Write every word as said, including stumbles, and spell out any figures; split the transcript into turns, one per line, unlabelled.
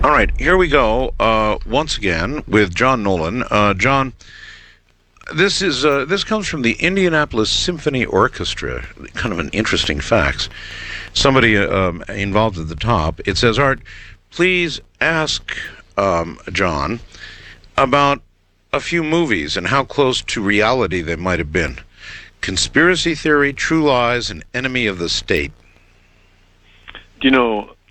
All right, here we go uh, once again with John Nolan. Uh, John, this is uh, this comes from the Indianapolis Symphony Orchestra. Kind of an interesting fact. Somebody um, involved at the top. It says, "Art, please ask um, John about a few movies and how close to reality they might have been. Conspiracy Theory, True Lies, and Enemy of the State."
You know,